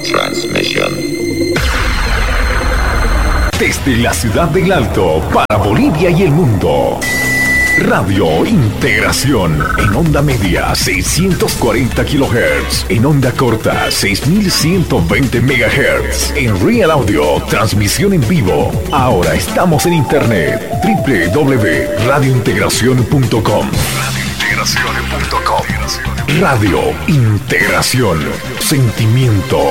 transmission. Desde la ciudad del Alto, para Bolivia y el mundo. Radio Integración, en onda media 640 kHz, en onda corta 6120 MHz, en Real Audio, transmisión en vivo. Ahora estamos en internet, www.radiointegracion.com. Radio Integración, sentimiento